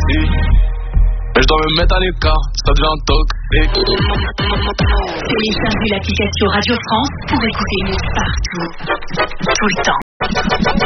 toxique. Mais je dois me mettre à l'écart, ça devient toxique. Téléchargez l'application Radio France pour écouter Move partout, tout le temps.